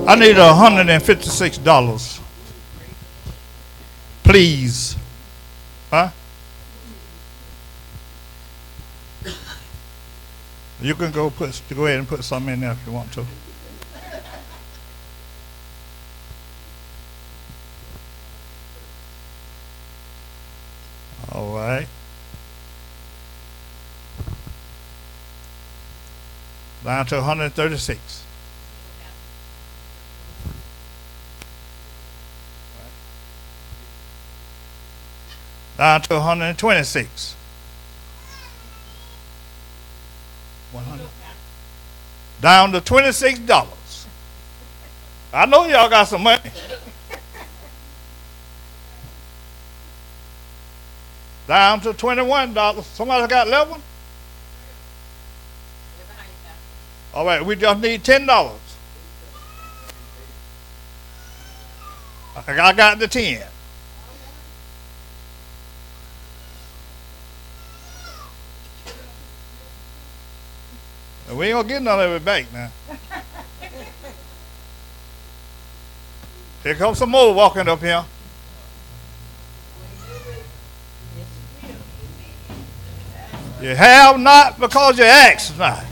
I need $156. Please. Huh? You can go ahead and put something in there if you want to. All right. Down to 136. Down to 126. 100. Down to $26. I know y'all got some money. Down to $21. Somebody got 11? All right, we just need $10. I got the 10. We ain't gonna get none of it back now. Here comes some more walking up here. You have not because you ask not.